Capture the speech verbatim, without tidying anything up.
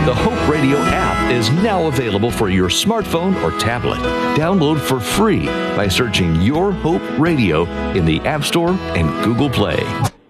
The Hope Radio app is now available for your smartphone or tablet. Download for free by searching Your Hope Radio in the App Store and Google Play.